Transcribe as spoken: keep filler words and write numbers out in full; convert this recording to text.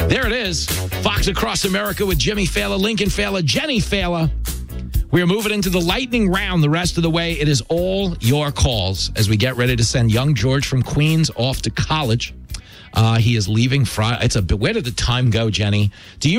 There it is. Fox Across America with Jimmy Fallon, Lincoln Fallon, Jenny Fallon. We are moving into the lightning round the rest of the way. It is all your calls as we get ready to send young George from Queens off to college. Uh, he is leaving Friday. It's a, where did the time go, Jenny? Do you